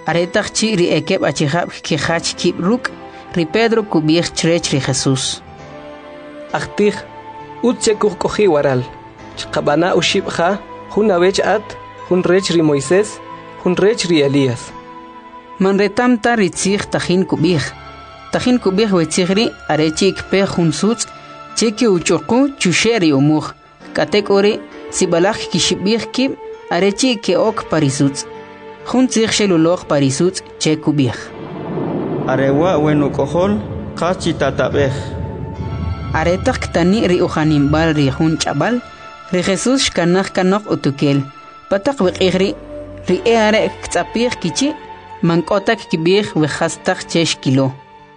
Aretaqchi ri ekeb achihab ki hach kib ruk ri Pedro kubich chrech ri Jesús. Achtih utchekuj koji waral. Chqabana ushibja juna vech at jun rech ri Moisés jun rech ri Elías. Manretamta ri tzig tajin kubich. Tajin kubich wetzigri arechik pe jun sutz cheki uchoqu chusheri umuj. Katek ori sibalaj kishibich kib arechi ke ok parisutz. Jun tzig sheluloj parisutz che kubich. Arewa wenu kohol qachi tatabej. Aretak tani ri ujanimbal ri jun chabal ri Jesús shkanaj kanok utukel. Patak wiqigri ri are ktsapich kichi mankotak kibich wehastak chesh kilo.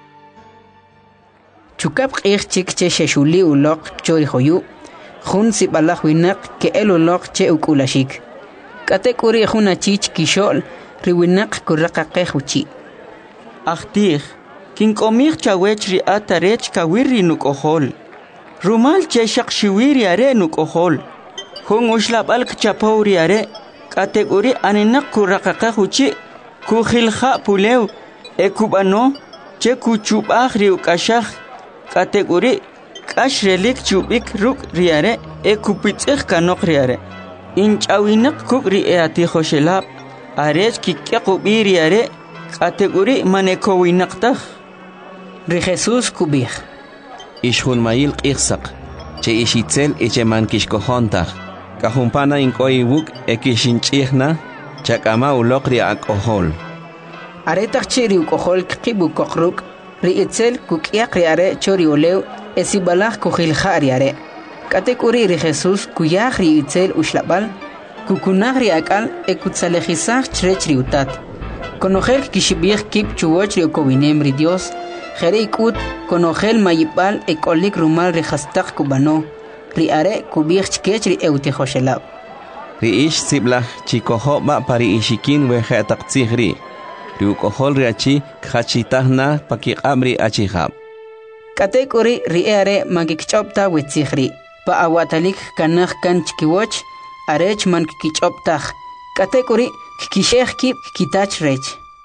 Chukap qig chik che sheshuli ulok chori hoyu. Jun sibalaj winak ke el ulok che ukulashik. Katek uri jun achich kishol ri winak kurraqaqej uchi. Achtih kin komich chawech ri atarech kawiri nukohol. Rumal che shaqshiwiri are nukohol. Jun ushlabal kchapauri are katek uri aninak kurraqaqej uchi kukhilja pulew ekubano che kuchubaj ri ukashaj katek uri kashrelik chubik ruk riare ekupitsig kanok riare inchawinak kuk ri eati khoshelab arech kikqubir riare kategori manekowinaqtaj ri Jesús kubij ishun mayil qixsaq che ishitzel echeman kishkojontaj kajumpana inkoiwuk ekishinchihna chakama uloq ri akohol aretaq chiri ukohol qibu koqruk ri itzel kukiaq ri are chori olew esibalaj kujilja ri are katekuri ri Jesús kuyaj ri itzel ushlabal kukunaj ri akal ekutsalejisaj chrech ri utat konojel kishibij kip chuwoch ri okowinem ri Dios jere ikut konojel mayipal ekolik rumal ri hastaq kubano ri are kubij chkech ri eutijoshelab ri ish siblah chikojoba pari ishikin weja taqtzigri ri ukohol ri achi khachitahna pakiqamri achihab katek uri ri are magikchopta wetzigri pa awatalik kanaj kan chkiwoch arech man kichoptaj katek uri kishej kip kitach rech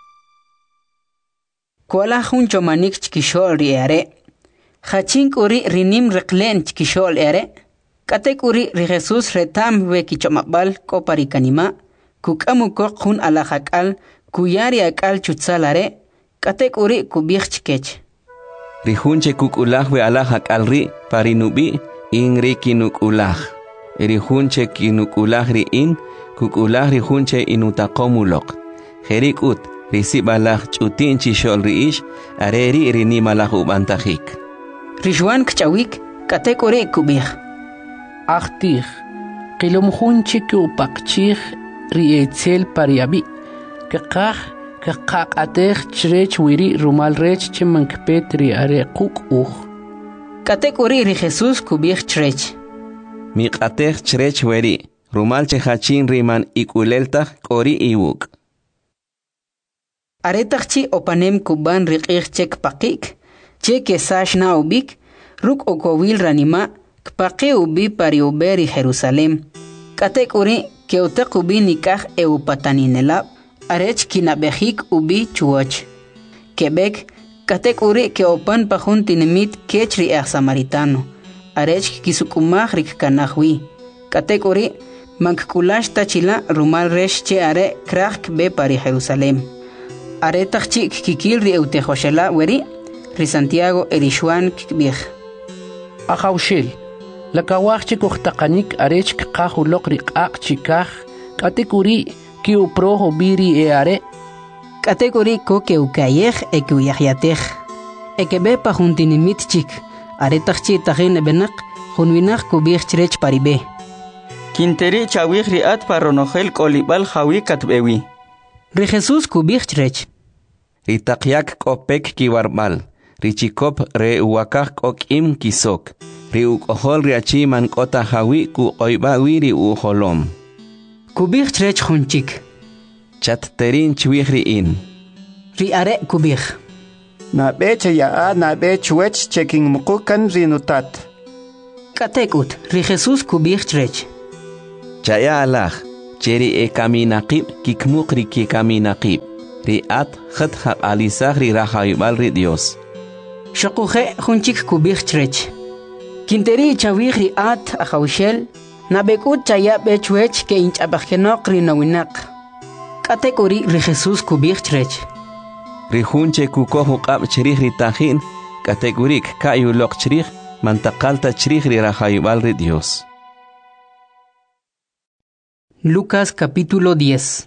kola jun chomanik chkishol ri are khachink uri rinim reqlen chkishol are katek uri ri Jesús retam we kichomabal ko parikanima kukamuko jun alajaqal kuyari akal chutsalare katek uri kubij chkech Rijunche kukulaj we alajak alri parinubi inri kinukulaj. Rijunche kinukulaj ri in kukulaj rijunche inutaqomulok. Jerikut risibalaj chutin chishol ri ish areri rinimalaj ubantajik. Rijwan kchawik katek uri kubij. Achtij qilumjunche kupaqchij ri etzel pariabi. Kaqaj kaqatej chrech wiri rumal rech chimankpet ri are quk uj katek uri ri Jesús kubij chrech miqatej chrech wiri rumal chehachin riman ikuleltaj qori iwuk aretaqchi opanem kuban ri qij chek paqik che kesash na ubik ruk okowil ranima kpaqi ubi pari uberi Jerusalem katek uri keutaq ubi nikaj eupataninelab arech kinabejik ubi chuoch. Quebec, katek uri ke opan pajun tinimit kechri samaritano. Arech kisukumaj rik kanahwi. Katek uri mankulash tachila rumal resh che are krach be pari Jerusalem. Aretach kikil ri eutejoshela weri ri Santiago erishuan kbij. Ajaushel, la kawach chikuchtakanik arech kajulok rik ak chikaj katek uri ki uprojo biri are kategori ko ke ukayej e ke uyahyatej e ke be pa juntinimit chik aretachchi tajin benak junwinaj kubij chrech paribe kinteri chawij riat paronojel kolibal jawi katbewi ri Jesús kubij chrech ri taqyak kopek kiwarbal ri chikop re uwakaj kokim kisok ri ukohol ri achi man kota jawi ku oiba wiri uholom kubij chrech junchik chatterin chwihri in ri are kubij na beche ya na bech wech checking mukukan rinutat katekut ri Jesús kubij chrech chaya alaj cheri e kaminaqib kikmuqri ki kaminaqib riat khat alisah ri rahayubal ri Dios. Shokuje hunchik kubich trech. Kinteri chawih riat ahawshel. Nabekut chaya bechwech ke inch abakhenok ri nawinak. Katekuri ri Jesus kubich trech. Ri hunche kukohu qab cherih ri tahin. Kategurik kayulok cherih. Mantakalta cherih ri rahayubal ri Dios. Lucas capítulo 10.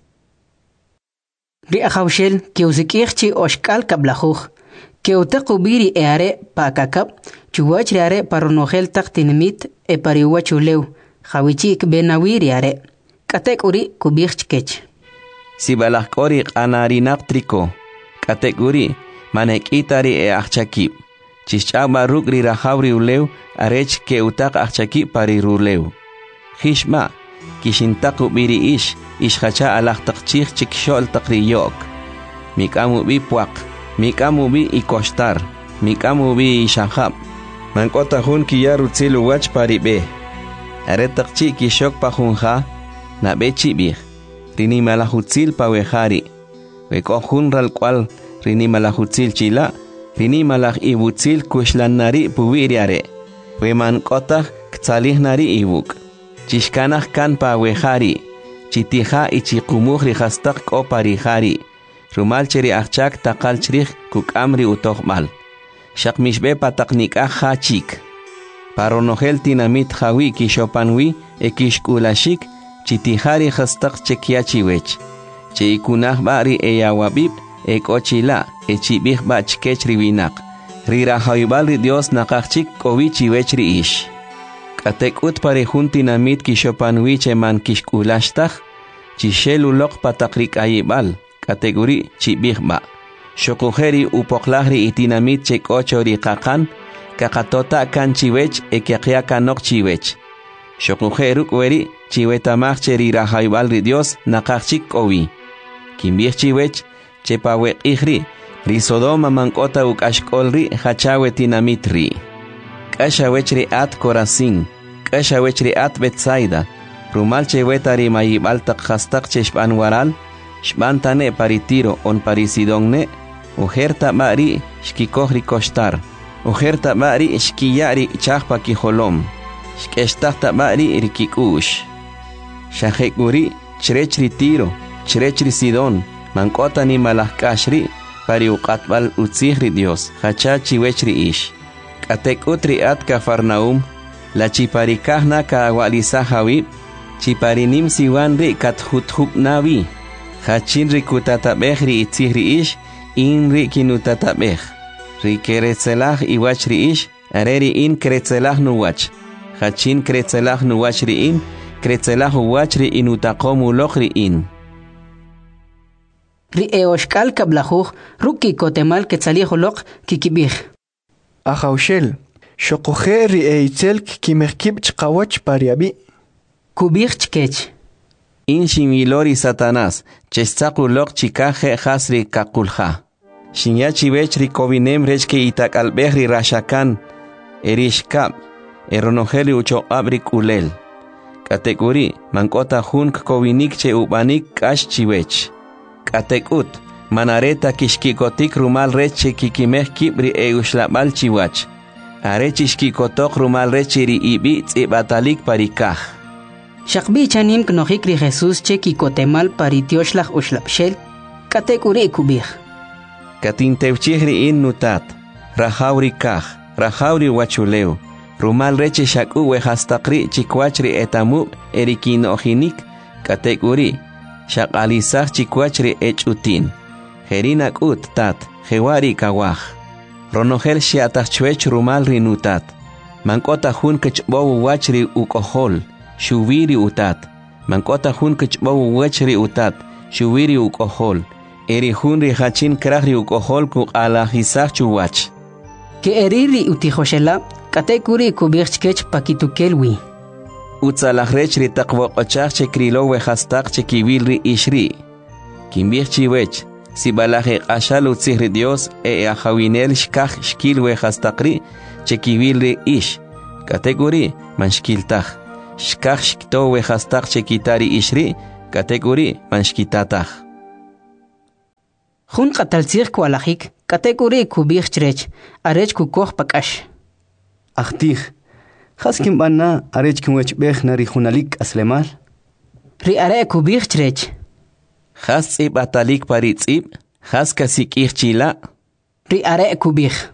Ri ahawshel ke usikirchi oshkal kablajuj. Que utakubiri eare pakakap, chuwach are paronogel taktinimit e pariwachuleu, jawichik benawiri are. Katek uri kubirchkech. Si balakori anarinak triko. Katek uri manek itari e achakip. Chichaba rugri rahavri uleu arech ke utak achakip pariruleu. Hishma, kishintaku biri ish hacha alak takchik chikshol takriyok. Mikamu bipuak. Mikamu bi ikostar, mikamu bi ishahab. Mankota hun kiyaru tsilu wach paribe. Aretakchi kishok pahunha, na bechi bih. Rini malahutsil pawehari. Weko hun ral kwal, rini malahutsil chila, rini malah ibutsil kushlanari puwiriare. We mankota ktalih nari ibuk. Chishkanah kan pawehari. Chitiha ichikumuh rihastak ko parihari. Rumal cheri achak takal cherih kuk amri utohmal. Shak mishbe pataknik chik. Paronogel tinamit hawi kishopanwi ekishkulashik chitihari hastak chekiachiwech. Che ikunah bari eyawabib ekochila echibih bachkech riwinak. Rira haybal ri Dios nakachik kowichiwech ri ish. Katek ut parejun tinamit kishopanwi cheman kishkulashtah. Chishelulok patakrik ayibal. Kategori chibihba. Shokujeri upoklahri itinamit chekochori kakan. Kakatota kan chiwech ekiakia kanok chiwech. Shokujeruk weri chiwetamach cheri rahaybal ri Dios nakachik owi. Kimbih chiwech chepawek ihri. Ri Sodoma mankota ukashkolri hachawe tinamit ri. Kashawech ri at Corazín. Kashawech ri at Betsaida. Rumal chewetari mayibal takhastak cheshpan waral. Shbantane paritiro on parisidonne, ujerta mari shkikohri kostar, ujerta mari shkiyari chahpa kijolom, shkestahta mari rikikush. Shahekuri chrechri tiro, chrechri sidon, mankota ni malahkashri, pari uqatbal utzihri Dios, hachachi wechri ish. Katek utri at Cafarnaum, la chiparikahna ka awalisahawi, chiparinim siwanri kathuthub navi. Hachin rikutatabeh ri itzihri ish, in rikinutatabeh. Rikeretzelah iwach ri ish, areri in kretzelah nuwach. Hachin kretzelah nuwach ri in, kretzelah uwach ri inutakomulok ri in. Ri eoshkal kablajuj, ruki kotemal ketzaliholok kikibih. Ahawshel, shokujer ri eitzel kimehkib chkawach pariabi. Kubih chkech. In shimilori Satanás, chestakulok chikaje hasri kakulha. Shinyachi bechri kovinem rechke itak albehri rashakan, erishkab, eronogeli ucho abrik ulel. Kategori, mankota hunk kovinik che ubanik kash chiwech. Katekut, manareta kishkikotik rumal reche kikimeh kibri eushlabal chiwach. Arechishkikotok rumal rechiri ibi tzibatalik parikah. Shakbi chanim knohik ri Jesus cheki kotemal paritioshlah ushlapshel, katek uri kubih. Katintevchihri in nutat, rahauri kah, rahauri wachuleu, rumal reche shaku wehastakri chikwachri etamu erikin ohinik, katek uri, shakalisah chikwachri echutin, herinak ut tat, hewari kawah. Ronogel shiatachwech rumal rinutat, mankota hun kachbowu wachri ukohol, shuviri utat, mankota hun kachbowu wachri utat, shuviri ukohol, eri hun rihachin krahri ukohol ku alahisach chuwach. Ke eriri utihoshela, katekuri kubirchkech pakitukelwi. Utzalahrech ri takwokochach chekrilo wehastak chekivilri ishri. Kimbirchiwech, si balaje ashal utzihri Dios ahawinel shkach shkil wehastakri chekivilri ish. Katekuri manshkiltach. Shkach shkto wehastak chekitari ishri, kategori manshkitatach. Jun qatalsig kwalajik, kategori kubich chrech, arech kukoh pakash. Achtih, haskim banna arech kimwech bech nari junalik aslemal. Ri are kubich chrech. Has tzib atalik pari tzib, has kasik chila. Ri are kubich.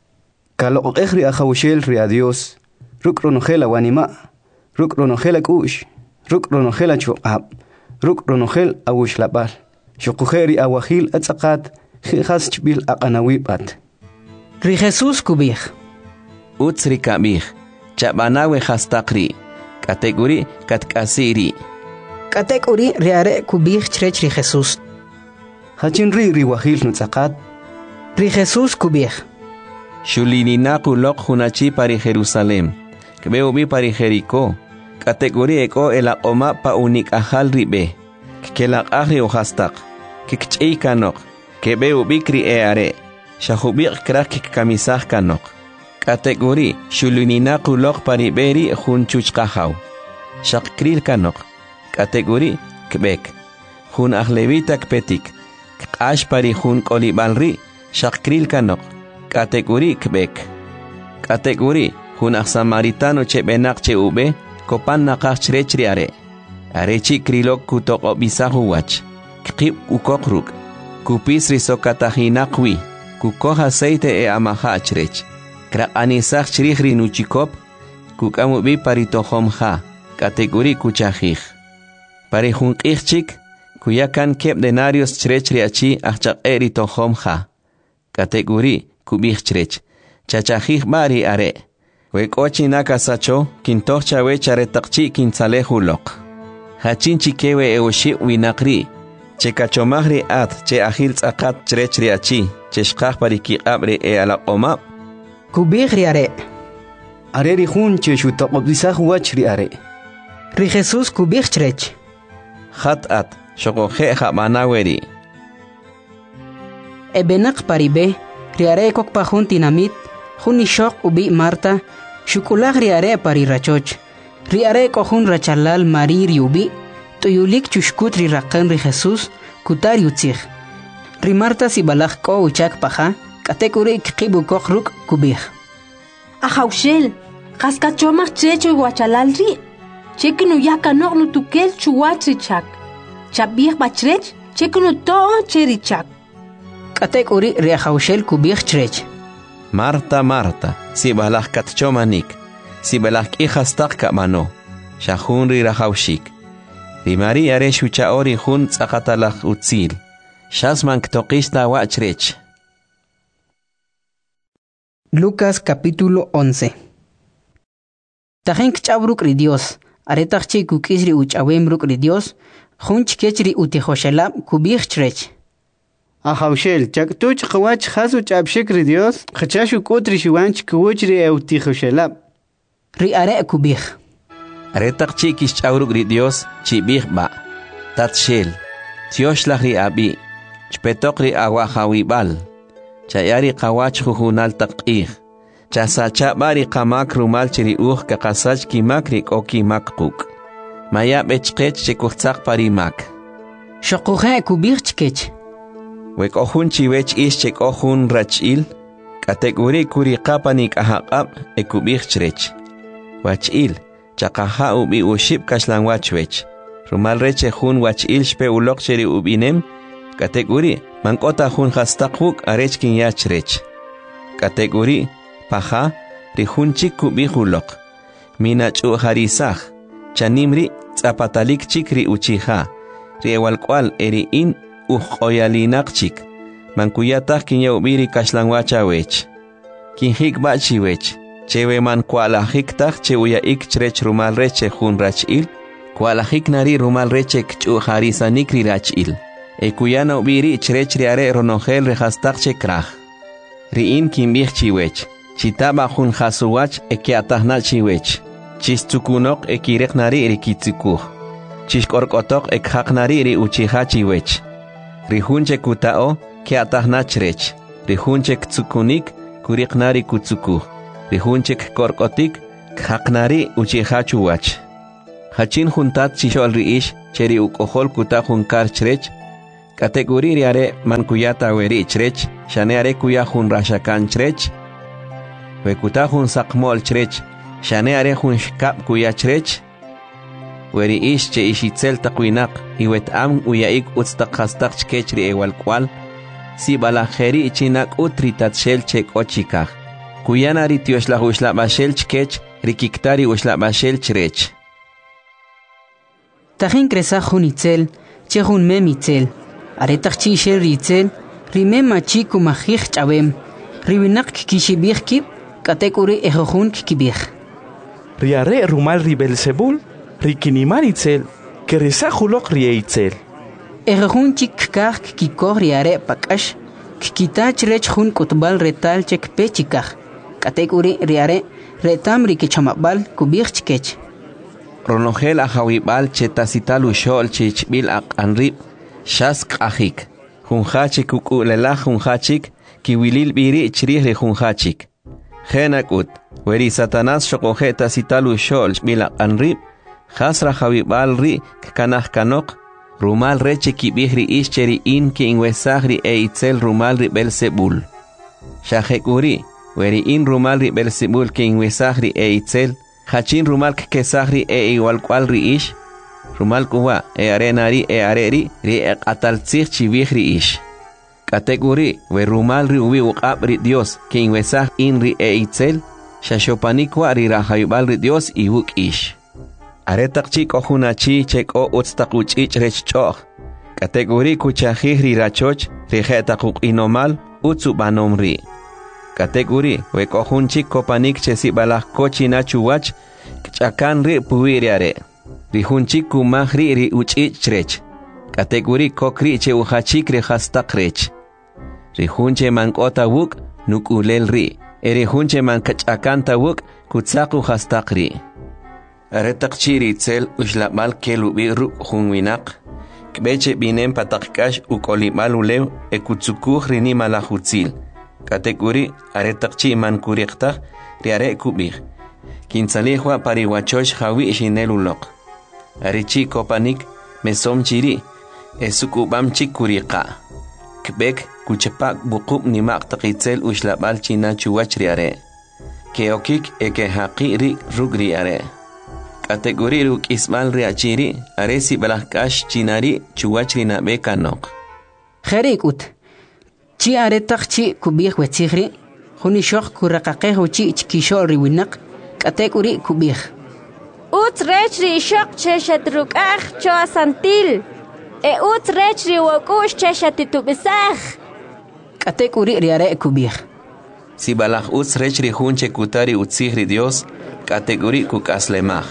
Kalo ri ajawshel ri adios. Ruk ronogela wanima. Ruk ronogela kush. Ruk ronogela chuab. Ruk ronogel awush labal. Shukujeri awahil atzakat. Has chbil aqanawibat. Ri Jesus kubich. Utsri kabich. Chabanawe hastakri. Kategori katkasiri. Kategori ri are kubich chrech ri Jesus. Hachin ri wahil nutzakat. Ri Jesus kubich. Shulinina kulok hunachi pari Jerusalem. Kbeubi pari Jericó. Kategori eko el oma pa unik ahal ribe. Kelak ahri o hastak. Kikchei kanok. Kbeubi kri eare. Shahubik krak kikamisah kanok. Kategori shulinina kulok pari beri hun chuchkahaw. Shakkril kanok. Kategori kbek. Hun ahlevita kpetik. Kash pari hun kolibalri. Shakkril kanok. Kategori kbek. Kategori hun samaritano che benak che ube. Kopan nakach chrechri are. Arechi krilok kutok obisahu wach. Kip ukokruk. Kupis risokatahinakwi. Kukoh aceite e amaha chrech. Krak anisach chrihri nuchikop. Kukamubi paritohomha. Kategori kuchahij. Pare hun kichik. Kuyakan kep denarios chrechri achi achak eritohomha. Kategori kubich chrech. Chachahij bari are. Wekochi nakasacho, kintocha wechare takchi kinsalehulok. Hachinchi kewe eoshi winakri. Che kachomahri at, che ahil tzakat chrechri achi, che shkah pariki abre e ala oma. Kubich are. Are ri hun che shutaqobisah wachri are. Ri Jesus kubich chrech. Hat at, shokoje habanaweri. Ebenak paribe, ri are kok pahun tinamit, hun shok ubi Marta, shukulag ri are pari rachoch. Ri are kohun rachalal mari riubi, tuyulik chushkut ri rakan ri Jesus, kutar yutzig. Ri Marta si balag ko uchak paha, kategori kikibu kokruk kubich. Ajawshel, kaskachomach checho guachalal ri. Chekinu yakanok no tukel chuwatri chak. Chabich bachrech, chekinu to cheri chak. Kategori ri ajawshel kubich chrech. Marta, Marta, si balag katchomanik, si balag ihastak kamano, shahun ri rahawshik. Ri Maria re shuchaori hun tzakatalach utzil, shasman ktokista wachrech. Lucas capítulo 11. Tajen kchabruk ri Dios, aretachchi kukisri uchawembruk ri Dios, hun chkechri utihoshelab kubich chrech. Ajawshel, chaktuch qawach hasu chabshikri Dios, khachashu kutri shiwanch kuwchri eutihoshelab. Ri are kubich. Aretak chikish chauruk ri Dios, chibich ba. Tatshel, tioshlach ri abi, chpetok ri awahawibal. Chayari qawach juhunal taqih. Chasacha bari qamak rumal chiri kakasach kimakri oki makquk. Maya bechkech chikuchak parimak. Shokuhe kubich chkech. Wek ohun chiwech ish chek ohun rachil, kategori kuri kapanik ahaqab ekubich chrech. Wachil, chakaha ubi uship kashlan wachwech. Rumal reche hun wachil shpe ulok cheri ubinem, kategori mankota hun hastakuk arechkin yachrech. Kategori paha rihun chik kubich ulok. Minach harisach, chanimri zapatalik chikri uchiha, riewalkwal eri in oyalinak mankuyatah kinyawbiri kaslanwachawech. Kinhik bachiwech. Chewe man kualahiktak che uyaik chrech rumal reche hun rachil. Kualahik nari rumal reche kchu harisanikri rachil. Ekuyana ubiri chrech riare ronogel rehastak che krach. Riin kimbich chiwech. Chitaba hun hasuwach ekiatahna chiwech. Chistukunok ekirek nari rikitsikuh. Chishkorkotok ekhak nari ri uchiha chiwech. Rihunche kutao, ke atahnachrech. Rihunche ktsukunik, kuriknari kutsuku. Rihunche korkotik, khaknari uchihachuwach. Hachin juntat chishol riish, cheri ukohol kuta junkar chrech. Kategori riare man kuyata weri chrech, shane are kuya hun rashakan chrech. Wekuta hun sakmol chrech, shane are hun shkap kuya chrech. Weri ish che ishitzel taqwinak, iwet am uyaik utstaqhastak chkechri ewal kwal. Si balajeri chinak utritat shel chek ochikaj. Kuyana ritioshla ushla bashel chkech, rikiktari ushla bashel chrech. Tajin kresa hun itzel, che hun mem itzel. Aretak chi shel ritzel, rimem machi kumajich chabem. Ribinak kishibich kip, katekuri ejohun kibich. Riare rumal ribelsebul, rikinimar itzel, keresa hulok rietzel. Ejohun chik kak kikor riare pakash, kikitach rech hun kutbal retal chek pechikaj. Katekuri riare, retam rikichamabal kubich chkech. Ronogel ajawibal chetasitalu shol chichbil anrib, shask ajik. Junhachik ukulela junhachik, kiwilil biri chrihri junhachik. Genakut, weri Satanás shokoje tasitalu shol chbil anrib, hasra jawibal ri kanaj kanok, rumal reche kibihri ischeri in ki inwesagri itzel rumal ri Belzebul. Shahekuri, weri in rumal ri Belzebul ki inwesagri itzel, hachin rumal kesagri igual cual ri ish, rumal kuwa arenari areri ri ataltzich chivihri ish. Kategori we rumal ri ubi uqab ri Dios ki inwesag in ri itzel, shashopanikwa ri rahayubal ri Dios iwuk ish. Aretak chik ojunachi chek o utstakuch ich rech choch. Kategori kuchajih ri rachoch ri jetakuk inomal utsubanom ri. Kategori we kohun chik kopanik chesi balak kochina chuwach kchakan ri puiriare. Ri hun chik kumahri ri uchich rech. Kategori kokri che uhachik ri hastak rech. Ri hun che mankota wuk nuk ulel ri. Eri hun che mankachakanta wuk kutsaku hastak ri. Aretak chiri tzel ushlabal kelubi ru hunwinak. Kbeche binem patakkash ukolibal ulew ekutsukuh rini malahutzil. Kategori aretak chi man kuriqtaq riare kubih. Kinsalihwa pariwachosh hawi shinelulok. Arichi kopanik mesom chiri esukubam chik kuriqa. Kbek kuchepak buqub nimaq taqitzel ushlabal china chuwach riare. Keokik eke haqi ri rugri are. Kategori ruk ismal riachiri aresi balakash chinari chuwach rina bekanok. Kherikut. Chi aretak chi kubih wetzigri, hunishok kurakaqeh uchi chkishol riwinak, kategori kubih. Uts rechri shok cheshatruk cho asantil. Uts rechri wakush cheshatitubisaj. Kategori riare kubih. Si balak uts rechri hunche kutari utzigri Dios, kategori kukaslemaj.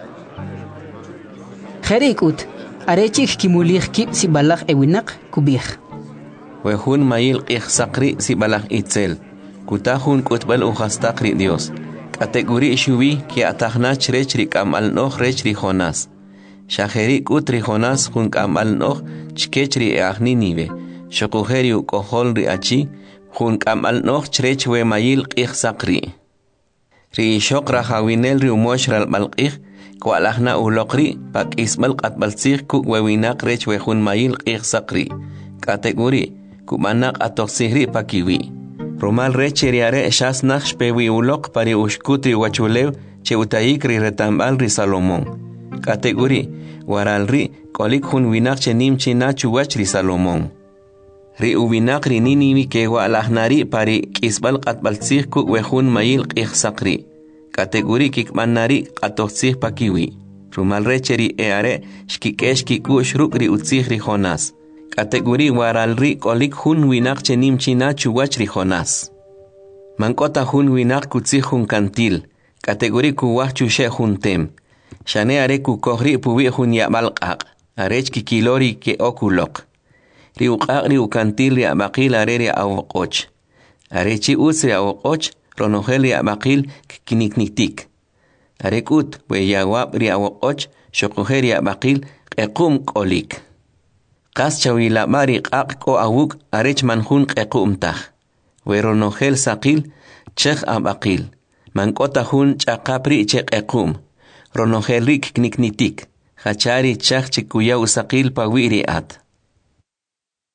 Kherikut, arechik kimulih kip si balak ewinak kubih. Wehun mayil qih sakri si balak itzel. Kutahun kutbal uhastakri Dios. Kategori shubi ki atahna chrechri kamal noh rechri Jonas. Shaheri kutri Jonas hun kamal noh chkechri eagni nive. Shokuheri ukohol ri achi hun kamal noh chrechwe mayil qih sakri. Ri shokra hawinel ri umoshral balqih kwalahna ulokri pak ismal qatbalsih ku wewinak rechwe hun mayil qih sakri. Kategori kumanak atoksihri pakiwi. Rumal recheriare shas naksh pewi ulok pari ushkutri wachulew che utayikri retambal ri Salomón. Kategori waral ri kolik hun winak che nimchi nachu wach ri Salomón. Ri uwinak ri niniwi ke walahnari pari kisbal qatbalsih ku wehun mayil qih sakri. Kategori kikmanari atoksih pakiwi. Rumal recheri eare shkikesh kikush rukri utsihri Jonas. Kategori waral ri kolik hun winak che nimchina chuwach ri Jonas. Mankota hun winak kutsi hun kantil. Kategori kuwach chushe hun tem. Shane are kukohri puwi hun yabal qaq. Arech kikilori ke okulok. Ri uqaq ri ukantil ri abaqil are ri awoqoch. Arechi us ri awoqoch ronogel ri abaqil kinikniktik. Arekut we yawab ri awoqoch shokuhe ri abaqil qequm kolik. Qas chawila mari qaq ko awuk arech manhun qequmtaj. Weronogel saqil chekh abaqil. Mankota hun chaqapri che qequm. Ronogel rik kniknitik. Hachari chakh chikuya usaqil pawiri at.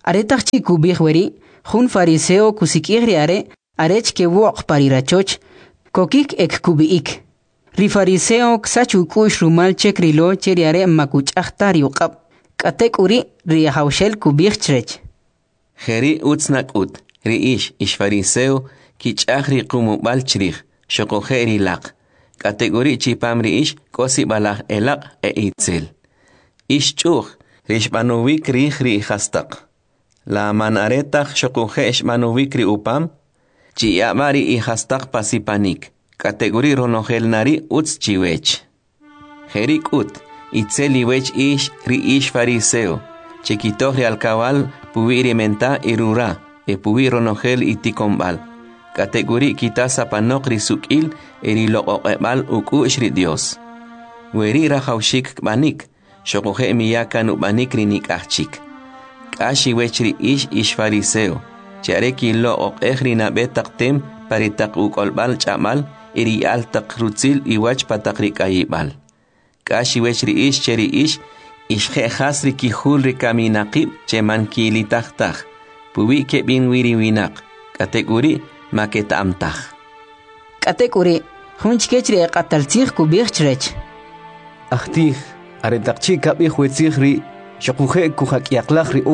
Aretaqchi kubih weri, jun fariseo kusikihri arech ke wok parirachoch, kokik ek kubiik. Ri fariseo ksachu kush rumal chek rilo cheri makuch ahtari uqab. Katek uri ri haushel kubih chrech. Jeri utsnak ut, ri ish fariseo, kichahri kumubal chrich, shokoheri laq. Kategori chipam ri ish kosi balach elaq itzel. Ish chuch, rishmanuvik ri hastaq. La manaretach shokohe ishmanuvik ri upam, chiyamari hastaq pasipanik. Kategori ronogel nari uts chiwech. Jerik ut, itzeli wech ish ri ish fariseo. Chekitohri al cabal pubiri menta irura, pubi ronogel itikombal. Kategori kita sapanok ri sukil eri loqoqebal ukush ri Dios. Weri rahaushik banik, shokohe miyakan ubanik ri nikachik. Kashi wech ri ish fariseo. Chareki loqoqeh ri nabetak tem paritak ukolbal chamal eri altak rutzil iwach patak ri kayibal. Kashi wech ri ish cheri ish khas ri kihul ri kaminaqib cheman kilitahtah. Pubi ke bin wiri winak. Kategori maketamtah. Kategori hunchkechri qataltih kubih chrech. Ahtih aretaqchi kabih wetzih ri shokuhe kuhak yaklach ri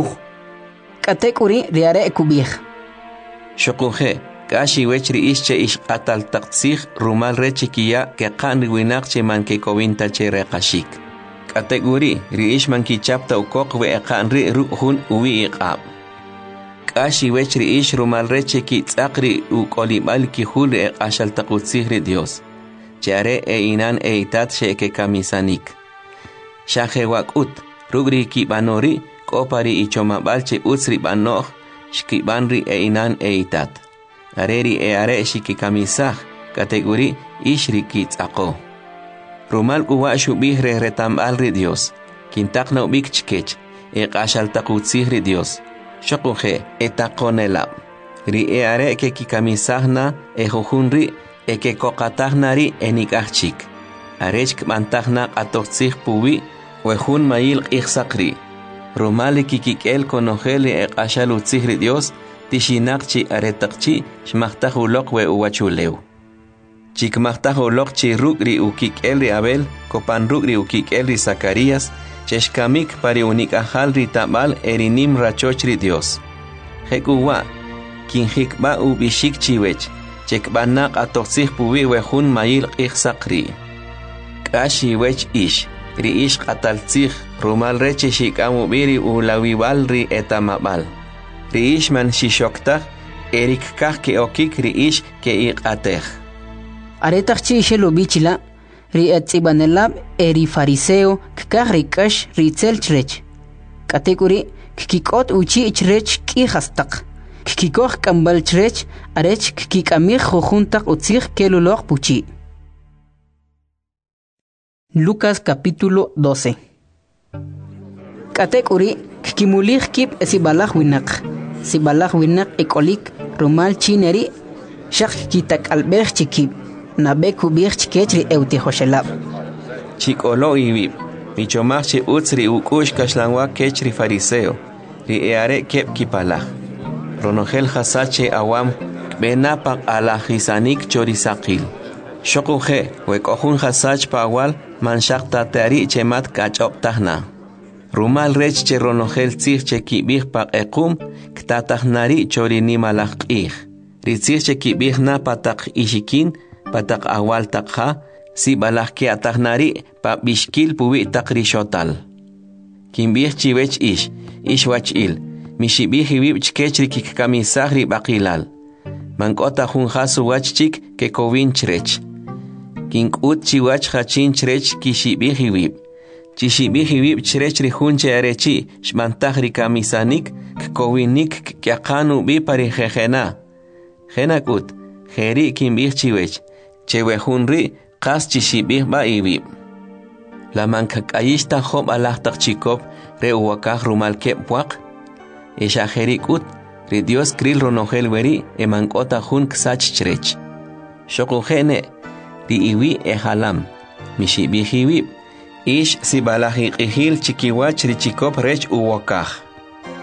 Kategori riare kubih. Shokuhe kashi wechri ische ish qatal taqtsih rumal rechikiya ke qan winak cheman ke kovinta chere qashik. Kategori ri ish man ki chapta ukok we qan ri ruhun uwi iqab. Kashi wechri ish rumal rechiki tsaqri ukolibal ki hul qashal taqutsih ri Dios. Chare inan itat sheke kamisanik. Shahe wakut rugri ki banori kopari ichomabal che utsri banoh shkibanri inan itat. Areri are shiki kamisah kategori ishri ki tsaqo. Rumal kuwa shubih retambal ri Dios. Kintakna ubik chkech qashal taqutsih ri Dios. Shokuhe etakonelab. Ri are ke kikamisahna jujunri ke kokatahnari enikachik. Arechk mantahna atotsih puwi wejun mail ichsakri. Rumali kikikel konojeli qashalutsih ri Dios tishinakchi aretakchi shmahtahulok we uwachuleu. Chikmahtahulok chi rugri ukikel ri Abel kopan rugri ukikel ri Zacarías cheshkamik pari unikahal ri tabal erinim rachochri Dios. Hekuwa, kinhikba ubishik chiwech, chekbanak atoksih puwi wejun mail ichsakri. Kashi wech ish, ri ish qataltzih, rumal reche shikamubiri ulawiwal ri etamabal. Ri ish man shishoktak, erik kah ke okik ri ish ke iqateh. Aretachchi ishelo bichila, ri etzibanelab eri fariseo kkah rikash ritzel chrech. Kategori kikot uchi chrech ki hastaq. Kikoh kambal chrech arech kikamih jujuntak utzih kelulok puchi. Lucas capítulo 12. Kategori kikimulih kip sibalach winak ekolik rumal chineri shak kitak albech chikip. Nabeku birch ketri eutihoshelab. Chikolo ibib. Michomachi utsri ukush kashlanwa kechri fariseo. Ri eare kep kipala. Ronogel hasache awam benapak ala hisanik chorisakil. Shokuhe wekohun hasach pawal manshak tatari chemat kachop tahna. Rumal rech che ronogel tzih che kibih pak ekum ktatahnari chorini malakih. Ritzih che kibih na patak ishikin patak awal takha si balak ke atahnari pa bishkil puwi takri shotal. Kimbih chiwech ish wach il, mishibih hiwib chkechri kikamisahri bakilal. Mankota hun hasu wachchik ke kovin chrech. Kinkut chiwach hachin chrech kishibih hiwib. Chishibih hiwib chrechri hunche arechi shmantahri kamisanik kowinik kyakanu bi pari jejena. Jenakut, jeri kimbih chiwech. Chewehunri qas chishibih ba ibib. La mankakayishta job alahtak chikop re uwakah rumal kepwak. Eshajerikut ri Dios kril ronogel weri emankota hun ksach chrech. Shokujene ri iwi halam. Mishibih ibib. Ish sibalahi qihil chikiwach ri chikop rech uwakah.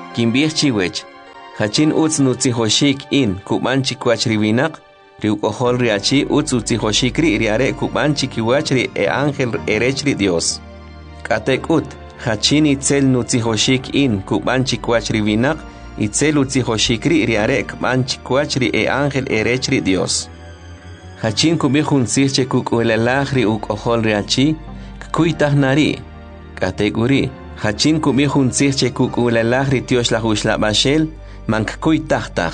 Kimbih chiwech. Hachin utz nutzihoshik in kuban chikwach riwinak. Riukohol riachi utz utzihoshik riare kuban chikiwach ri e ángel erech Dios. Katek ut. Hachin itzel nutzihoshik in kuban chikwach riwinak. Itzel utzihoshik riare kuban chikwach ri e ángel erech Dios. Hachin kubihun sirche kukulelah riukohol riachi. Kuitah nari. Kateguri. Hachin kubihun sirche kukulelah ritiosh lahushla bashel. Mank kuitahtah.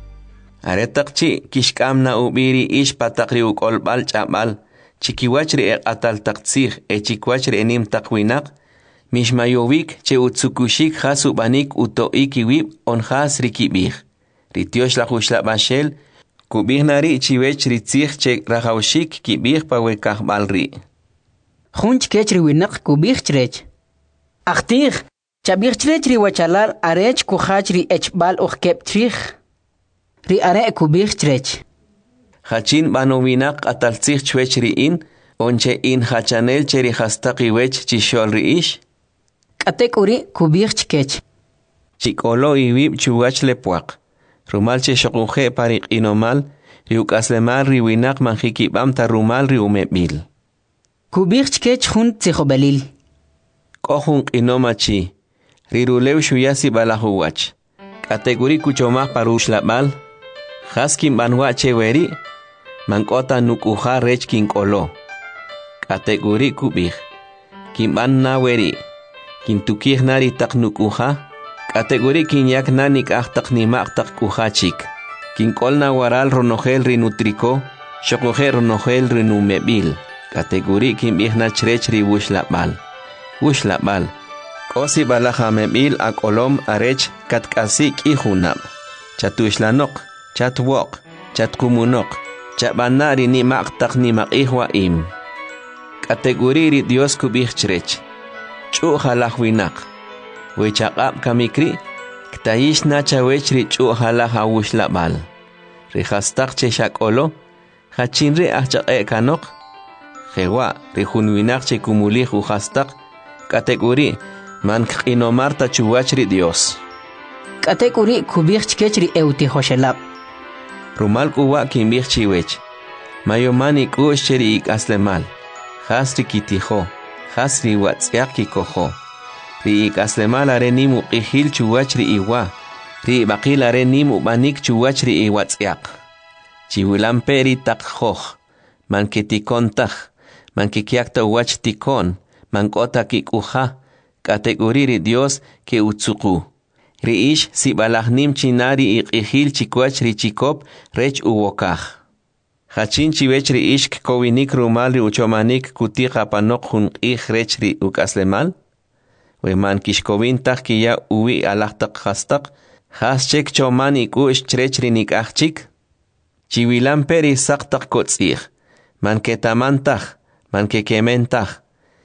Aretakchi kishkamna ubiri ish patakri ukolbal chabal. Chikiwachri atal taktsih chikiwachri enim takwinak. Mishmayovik che utsukushik hasubanik utoikiwib on has rikibih. Ritiosh lahushla bashel. Kubih nari chiwech ritzih che rahaushik kibih pawekahbalri. Hunch kechri winak kubih chrech. Achtih. Chabirchrech ri wachalar arech kuhach ri echbal ukeptrich. Ri are kubirchrech. Hachin banowinak ataltzich chwech ri in. Onche in hachanel cheri hastaki wech chishol ri ish. Katek uri kubirchkech. Chikolo iwib chuwach lepuak. Rumal che shokuhe parik inomal. Riuk aslemal ri winak manjikibam ta rumal ri umebil. Kubirchkech hun tzichobalil. Kohun inomachi. Riruleu shuyasi balahuwach. Kategori kuchomah parush labal. Haskin banwache weri. Mankota nukuha rech kinkolo. Kategori kubih. Kimban na weri. Kintukih nari tak nukuha. Kategori kinyak nanik ahtak nimak tak kuhachik. Kinkol na waral ronogel rinutriko. Shokogel ronogel rinumebil. Kategori kimbih na chrech ri wush labal. Wush labal. Kosi balahamebil akolom arech katkasi kihunab. Chatushlanok, chatwok, chatkumunok, chabanari ni maktak ni makihwa im. Kategori Dios kubih chrech. Chu halahwinak. Wechakap kamikri, ktayish na chawechri chu halahawush labal. Rihastak cheshak olo, hachinri ahchak kanok. Hewa, rihunwinak che kumulih uhastak. Kategori Mank inomarta chuwachri Dios. Kategori kubirchkechri eutihoshelab. Rumal kuwa kimbih chiwech. Mayomani kushcheri ik aslemal. Hasri kitiho. Hasri watsyak kikoho. Ri ik aslemal are nimu qihil chuwachri iwa. Ri bakil are nimu banik chuwachri iwatsyak. Chiwilamperi takhoh. Manketikontah. Mankikiakta wach tikon. Mankota kikuha. Kategori Dios ke utsuku. Riish si balahnim chinari iqihil chikwach ri chikop rech uwokah. Hachin chiwech riish kowinik rumal ri uchomanik kutika panok hun rech ri ukaslemal. Weman kishkowintah kiya uwi alahtak hastak. Haschek chomani kush chrech ri nikachik. Chiwilan peri saktak kotzih. Manketamantah. Mankekementah.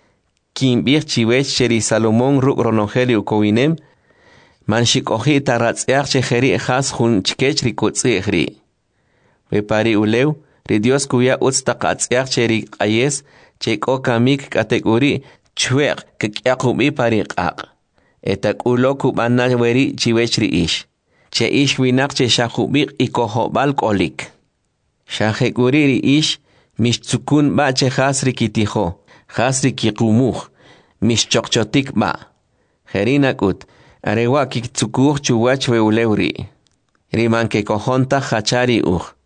Kimbir chiwech cheri Salomón ruk ronogeli ukowinem. Manshikohi taratziach cheheri has hun chkech rikutzih ri. Bepari uleu, ri Dios kuya utztakatziach cheri ayes, cheko kamik kategori chwek kekyakubi pariqaq. Etak ulo kubana weri chiwech ri ish. Che ish winak che shakubik ikohobal kolik. Shahekuri ri ish, mishtzukun ba che has rikitiho. Hasri kikumuh, mishchokchotik ba. Herinakut, arewa kiktukuh chuwach weulewri. Riman ke kohonta hachari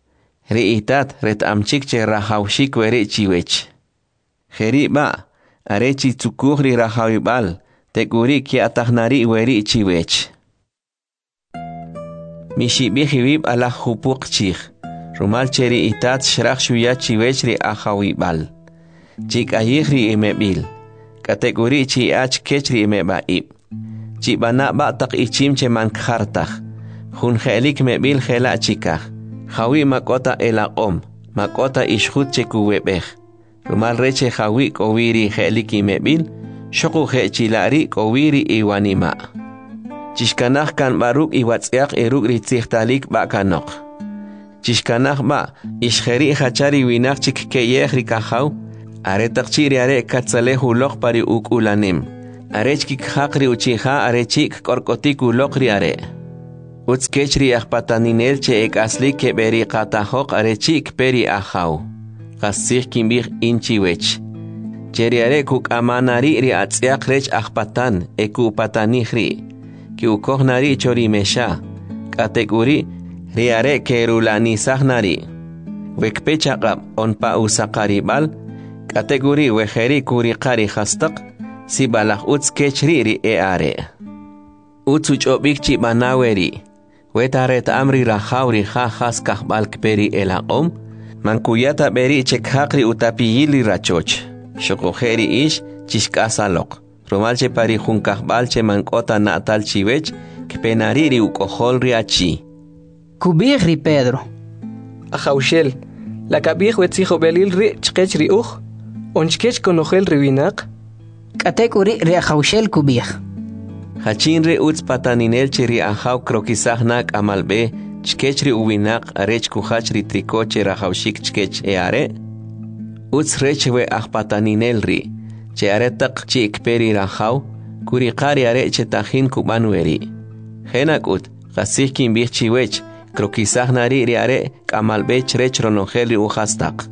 Ri itat ret amchik che rahaushik weri chiwech. Heri ba, arechi tukuh ri rahawibal, tekuri ki atahnari weri chiwech. Mishibihibib ala hupuk chich. Rumal cheri itat shrach shuya chiwech ri ahawibal. Chik ayihri imebil. Kategori chi ach kechri imebaib. Chi bana batak ichim che mankhartach. Hun helik mebil hela chikach. Hawi makota elaqom. Makota ishhut che kuwebech. Rumal reche hawi kowiri helik imebil. Shoku he chilari kowiri iwanima. Chishkanach kan baruk iwatsiak eruk ritzichtalik bakanok. Chishkanach ba ishheri hachari winak chik keyech rikahaw. Aretak chiri are katzalehu lok pari ukulanim. arech kik haqri uchiha arechik korkotik ulokri are. Uts kechri akpataninel che ek asli ke beri qatahok arechik peri ahau. Qasih kimbih inchiwech. Cheri are kuk amanari ri atziak rech akpatan eku patanihri. Ki ukohnari chori mesha. Kategori ri are kerulani sahnari. Wekpechaqab onpa usakaribal. Kategori wejeri kurikari hastak. Si balak uts kechri ri are. Uts uchobik chi manaweri. Wetaret amri rahawri ha has kahbalk peri elaqom. Mankuyata beri chekhakri utapiyili rachoch. Shokojeri ish chishkasalok. Romalche pari junkahbalche mankota natal chiwech. Kpenariri ukohol riachi. Kubigri Pedro. Ajaushel. La kabig wetzijo belil ri chkech ri uj. Onchkech konojel riwinak. Katekuri ri ajaushel kubig. Hachinre uts pataninel cheri ahaw krokisahnak amalbe. Chkechri uwinak arech kuhachri trikoche rahaushik chkech eare. Uts rechwe ahpataninelri. Che aretak chi ikperi rahaw. Kurikari are che tahin kubanueri. Henak ut, gasih kimbih chiwech. Krokisahnari ri are kamalbe chrech ronojeli uhastak.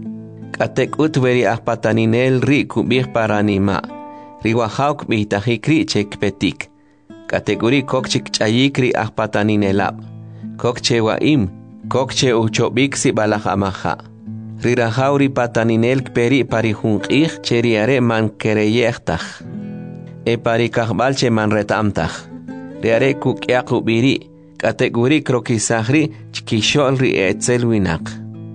Katek ut veri ahpataninelri kubih paranima. Riwahauk bihitahikri chek petik. Kategori kokchik chayikri ahpataninelab. Kokche waim, kokche uchobik si balahamaha. Rirahauri pataninel peri parihunqih cheriare man kereyektaj. E parikahbalche man retamtaj. Riare kukyakubiri, kategori krokisahri chkisholri etzelwinak.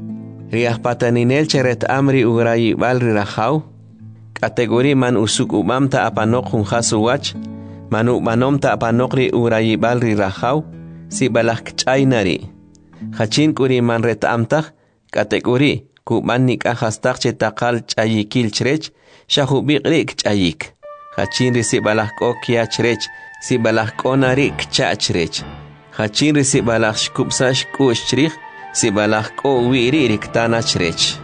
Riah pataninel cheret amri urayibal rirahau. Kategori man usuk umamta apanok hunjasuwach. Manu manomta apanokri urayibal rirahau. Si balak chaynari. Hachin kuri man retamtaj. Kategori kuban nikahastak che takal chayikil chrech. Shahubikri chayik. Hachin risi balak okia chrech. Si balak onari kchachrech. Hachin risi balak shkupsash kushchrich. Si balak ko wiri riktana chrech.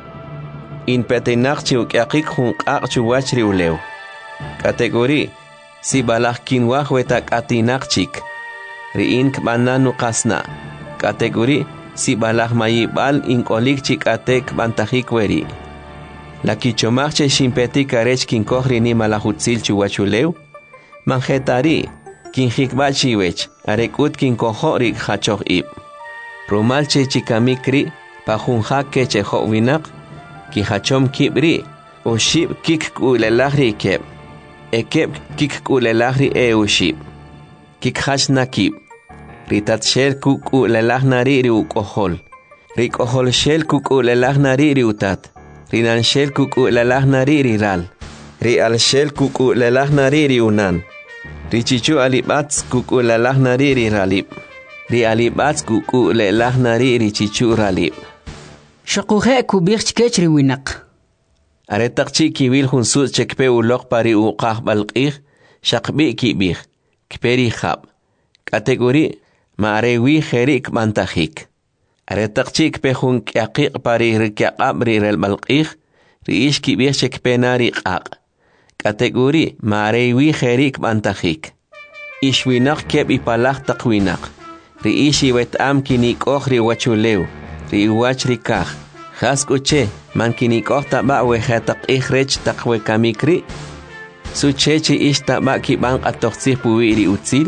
In petenak chiukyakik hunqaq chuwachri ulew. Kategori si balak kinwaj wetak atinakchik. Riin kbananu qasna. Kategori si balak mayibal inkolik chikatek bantajik weri. La kichomachche shimpetik arech kinkohri ni malahutzil chuwachulew. Manjetari kinjikbachiwech arekut kinkohorik hachoh ib. Rumalche chikamikri pajunjak kecheho winak. Ki hachom kibri, o shib kik kulelahri keb. Ekeb kik kulelahri ushib. Kik hash nakib. Ritat shel kukulelahnari ri ukohol. Rik ohol shel kukulelahnari ri utat. Rinan shel kukulelahnari ri ral. Ri al shel kukulelahnari ri unan. Richichu alibats kukulelahnari ri ralib. Ri alibats kukulelahnari ri chichu ralib. Shakuje kubig chkechri winak. Aretak chi kiwil hunsus chekpe ulok pari uqah balqih. Shakbi kibig. Kperi khab. Kategori maarewi kherik mantajik. Aretak chi kpe hun kyaqik pari rikyaqab rirel balqih. Riish kibig chekpe nari qaq. Kategori maarewi kherik mantajik. Ishwinak keb ipalak takwinak. Riishi wetam kinik ohri wachulew. Riwach rikah. Khas kuche man kinikok taba wehatak ikhrech takwe kamikri. Suchechi ish taba kibang atoksih puwiri utzil.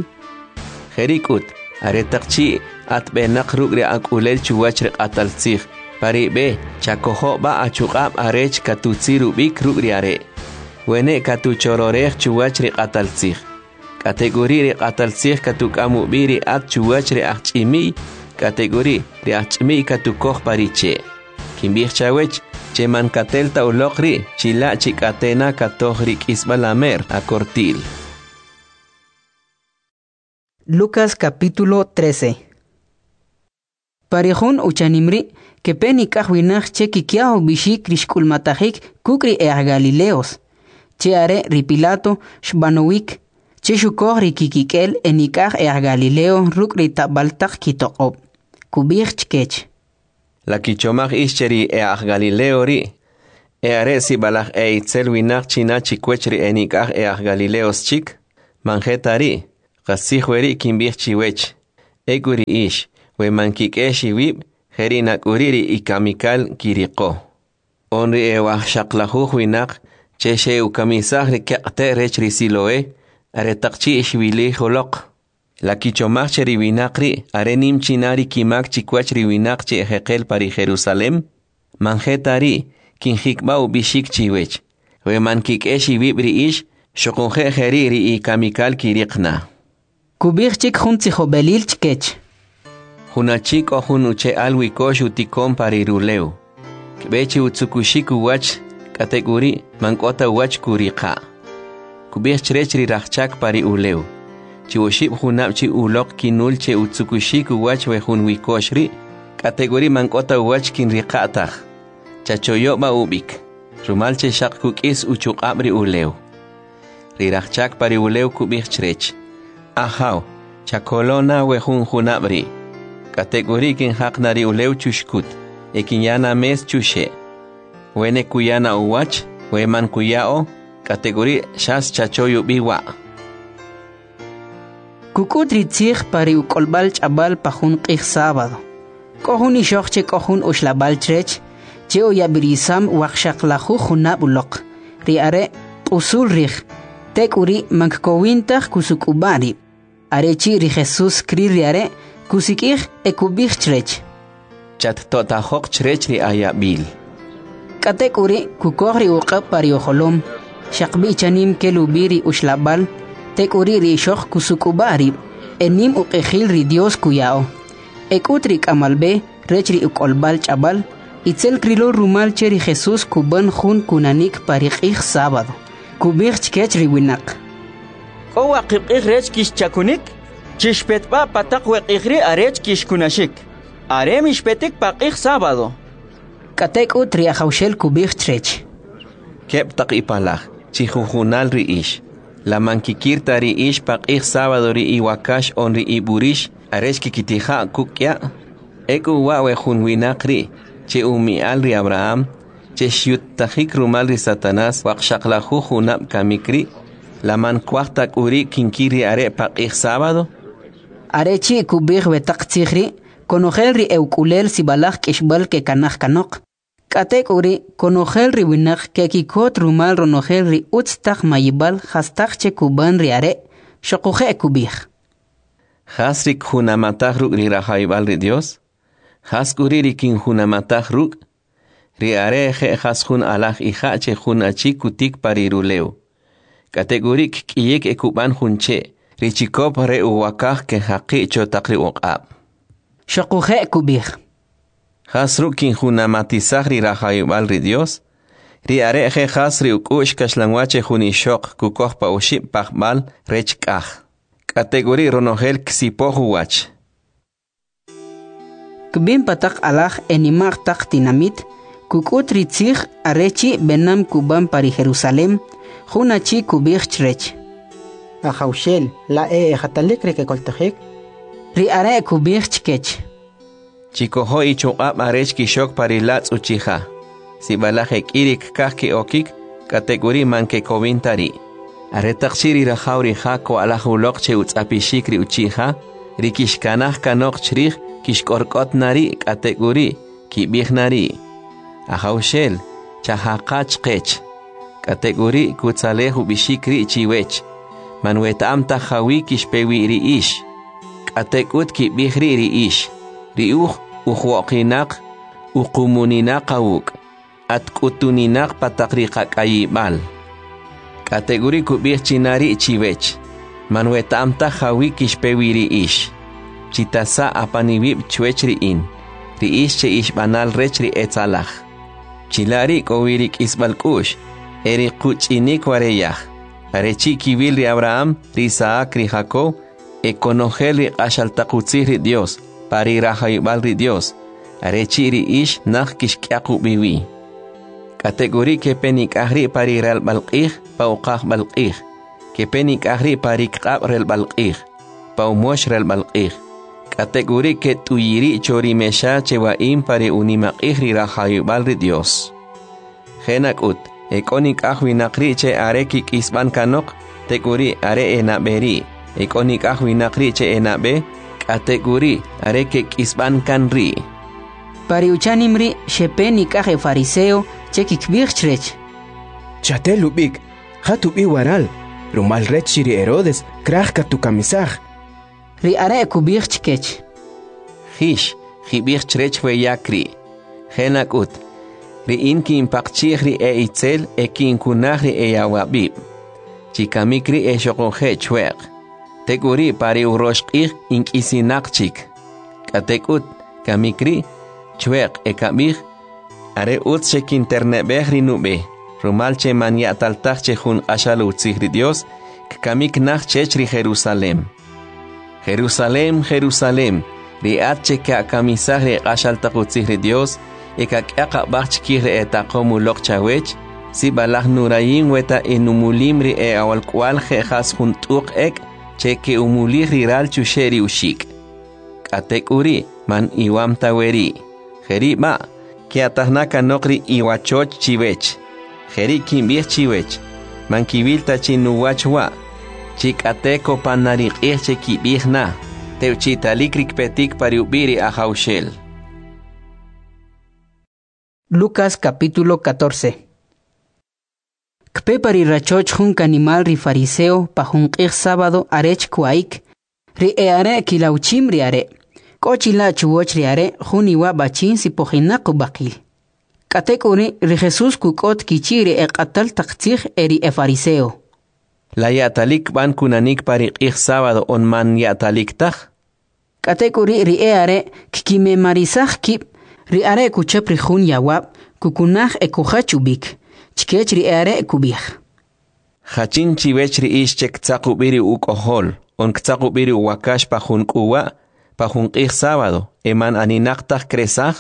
Herikut aretakchi at benak rugri akulel chuwach atalsih. Pari be chakoho ba achukab arech katutsiru bik rugri are. Wene katuchororech chuwach atalsih. Kategori atalsih katukamu biri at chuwach achimi. Kategori riachmi katukoh pariche. Kimbih chawech che man katelta ulokri chila chikatena katohri kisbalamer a cortil. Lucas capítulo 13. Parejón uchanimri que peni kahwinach che kikiao bishik rishkulmatajik kukri Galileos. Che are ripilato shbanowik che shukoh rikikikel enikah Galileo rukri tabaltak kitokob. Kubich chkech. La kichomach ischeri Galileo ri. are si balaj itzel winak china chikwechri enikaj Galileos chik, manjetari, qasihweri kimbij chiwech, eguri ish, we mankikeshi wib, herinak uriri ikamikal kiriko. Onri shaqlajuj winak, cheshe ukamisaj rikyaqte rechri siloe, are takchi ishwili jolok. La kichomacheri winakri, are nim chinari kimak chikwechri winakchi ejekel pari Jerusalem, manjetari, kinjikbau bishik chiwech, we mankikeshi wibri ish, shokunje heriri ikamikal kirikna. Kubir chik junti jobelil chkech. Hunachik o hunuche alwikosh utikon pariruleu. Kbechi utsukushiku wach kategori mankota wach kurika. Kubir chrechri rachak pari uleu. Chiwoship hunapchi ulok kinulche utsukushiku wach we hunwikoshri. Kategori mankota wach kinrikatach. Chachoyo ma ubik. Rumalche shak kukis uchuk abri uleu. Rirachak pari uleu kubir chrech. Ahaw, chakolona we hunabri. Kategori kin haknari uleu chushkut. Ekinyana mes chushe. Wene kuyana uwach, weman kuyao, kategori shas chachoyo biwa. Kukudri tzig pari ukolbal chabal pahun qih sábado. Kohun ishokche kohun ushlabal trech, cheo yabirisam wakshaklahu hunab ulok. Riare usul rich, tek uri mankowintach kusukubari. Arechi ri Jesus kri riare, kusikih ekubih trech. Chat totajok trech ri ayabil. Katek uri kukohri uqab pari oholom, shakbi chanim kelubiri ushlabal, tek uri ri shok kusukubari, enim uqehil ri Dios kuyao. Ekutrik amalbe, rechri ukolbal chabal, itzel krilo rumal cheri Jesus kuban jun kunanik parikih sábado. Kubih chkech ri winak. Owa qibqih rech kish chakunik, chishpetpa patak weqihri arech kish kunashik. Are mishpetik paqih sábado. Katek utri ajaushel kubih trech. Kep tak ipalaj, chihujunal ri ish. La mankikirta ri ish paqih sábado ri iwakash on ri iburish, arech kikitija kukya. Eku wawe junwinakri, che umial ri Abraham, che shiutajik rumal ri Satanás, wakshaklahu junab kamikri, la mankwahtak uri kinkiri are paqih sábado. Arechi kubih wetak tzigri, konogel ri eukulel sibalaj kishbal ke kanaj kanok. Katek uri konogel ri winak ke kikot rumal ronogel ri utstak mayibal hastak che kuban ri are, shokuje kubih. Hasrik hunamatah ruk ri rahaibal ri Dios. Haskuri ri kin hunamatah ruk. Ri are je haskun alaj ija che hunachi kutik pariruleu. Kategorik kiyek ekuban hunche. Richikop re uwakah ke haqi chotakri uqab. Shokuje kubih. Hasruk kin hunamatizah ri rahaibal ri Dios. Ri are je hasri ukush kashlanwache hunishok kukoh pa uship pahbal rechkah. Kategori ronogel ksipohu wach. Kbin patak alaj enimag tak tinamit, kukut ritzig arechi benam kuban pari Jerusalem, hunachi kubih chrech. Ajaushel, la ejatalik rekekoltajik. Ri are kubih chkech. Chikoho ichuqab arech kishok pari latz uchija. Si balajek irik kahki okik, kategori manke kovintari. Aretakshiri rajauri jako alajulok che utzapishikri uchija, rikishkanaj kanok chrij, kishkorkot nari kategori, kibih nari. Ajaushel, chahakach kech. Kategori kutzalehu bishikri chiwech. Manwetam tahawi kishpewi ri ish. Katekut kibihri ri ish. Riuh uhuokinak, ukumuниnak awuk. At kutuninak patakriqak ayibal. Kategori kubih chinari chiwech. Manwetam tahawi kishpewi ri ish. Chitasa apanibib chwech ri in. Ri ish che ish banal rech ri etzalach. Chilari kowirik isbalkush. Eri kuchinik wareyah. Arechi kibil ri Abraham, ri Isaac, ri Jacob, ekonogel ri ashaltakutzih ri Dios, pari rahaibal ri Dios, arechi ri ish nach kishkyaku biwi. Kategori ke penik ahri pari rel balqih, pauqah balqih, ke penik ahri pari kqab rel balqih, paumosh rel balqih. Kategori ke tuyiri chori mesha chewaim pari unimaqih ri rahaibal ri Dios. Genakut, ekonik ahwinakri che arekik isban kanok, tekuri are enaberi, ekonik ahwinakri che enabe, kateguri arekik isban kanri. Pariuchanimri shepenik aje fariseo chekik birchrech. Chatelubik, hatubi waral, rumal rechiri Herodes, krachka tu kamisaj. Ri are kubirchkech. Hish, hibirchrech we yakri. Genakut, ri inki impakchihri e itzel e kinkunahri e yawabib. Chikamikri e shokonje chweq. Tekuri pari uroshkir inkisinakchik. Katekut, kamikri, chweq e kamir, are utshek internebehri nube. Rumalche man yataltachche jun ashalu tzihri Dios, kamik nach chechri Jerusalem. Jerusalem, Jerusalem, riatche ka kamisahri ashaltachu tzihri Dios, eka bachkire etakomu lokchawech, si balah nurayim weta enumulimri e awalkwal jejas juntuk ek, cheke umulihri ral chusheri ushik. Katek uri, man iwam taweri. Jeri ma, que atahnaka nokri iwachoch chivech. Jeri kimbir chivech. Man kibilta chinuwachwa. Chikateko panarik irche kibirna. Teuchitalikrik petik pariubiri ahaushel. Lucas capítulo 14. Kpe parirachoch jun animal ri fariseo pa jun sábado arech kuaik. Ri eare kilauchim ri are. Kochila chuwoch ri are jun iwa bachin si pojinaku bakil. Katek uri ri Jesus kukot kichiri e qatal taktzich eri e fariseo. La yatalik ban kunanik parik sábado on man yatalik tach. Katek uri ri eare kikime marisach kip. Ri are kuchep ri jun yawab kukunach e kuchachubik. Chkech ri are kubich. Hachin chivech ri ishchek tzakubiri ukohol. On ktzakubiri wakash pa jun kuwa. Pa jun sábado, eman aninaktak kresaj?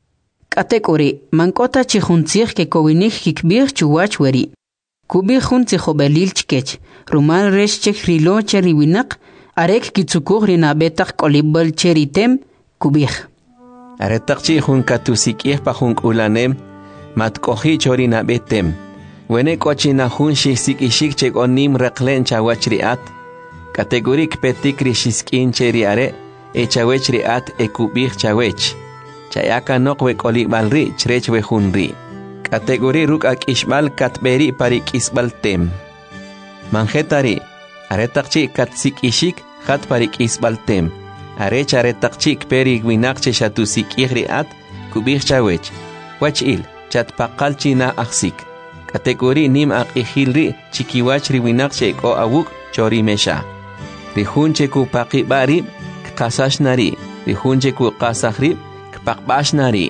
Katekori, mankota chihuntzich ke kowinik kikbir chuwach weri. Kubi juntzich obelil chkech, rumal resh chek rilo cheri winak, arek kitsukur rinabetak kolibel cheritem, kubich. Aretak chihun katusikir pa jun ulanem, matkohi chorinabetem. Wene kochina jun shisik ishik chek onim reklen chawachriat. Kategorik petik rishiskin cheriare, echawech riat ekubich chawech. Chayaka nokwe kolibalri chrechwe junri. Kategori ruk ak ishbal katberi parik isbal tem. Manjetari, aretakchi katsik ishik hat parik isbal tem. Arech aretakchik peri winakche shatusik ihriat kubich chawech. Wachil, chat pakalchi na aksik. Kategori nim ak ihilri chikiwachri winakche ko awuk chori mesha. Rihunche ku pakibari kasashnari, rihunche ku kasahri, kpakbashnari.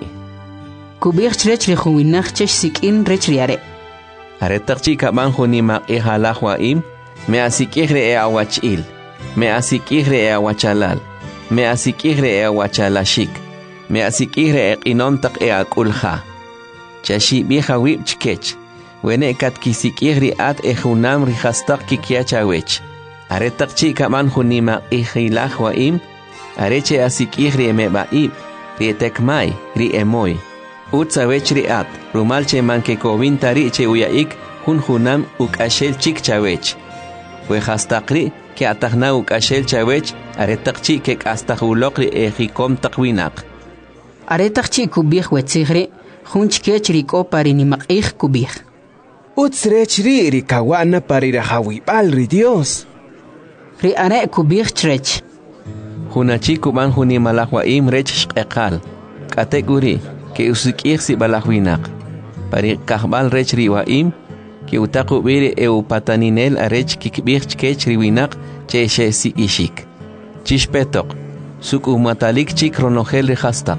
Kubich chrech rihuinach chech sikin rechriare. Aretakchi kabanjo ni mak ihalahwaim, me asikihre e awachil, me asikihre e awachalal, me asikihre e awachalashik, me asikihre e inontak e akulha. Chashi biha wib chkech, wene katkisikihri at e hunam rihastak kikiachawech. Aretakchi kabanjo ni mak ihilahwaim, areche asikihri emebaib, rietekmai, riemoy. Utsawech riat, rumalche manke kovintari che uyaik, hunam ukashel chik chawech. Wehastakri, ke atahna ukashel chawech, aretakchi ke astahulokri ejikom takwinak. Aretakchi kubich wetzigre, hunchkech riko parinimak kubich. Utsrech ri rikawana parirahawibal ri Dios. Ri are kubich trech. Hunachi kuban hunimalahwaim rech shqeqal. Kategori, ke usikir si balahwinak. Pari kahbal rech riwaim, ke utaku biri pataninel arech kikbir chkech riwinak che si ishik. Chishpetok, suk matalik chik ronogel rihastak.